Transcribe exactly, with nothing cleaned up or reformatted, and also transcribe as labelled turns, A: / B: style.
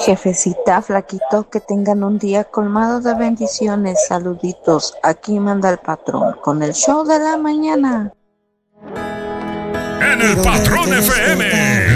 A: Jefecita, flaquito, que tengan un día colmado de bendiciones. Saluditos. Aquí manda el patrón con el show de la mañana.
B: En el Patrón F M,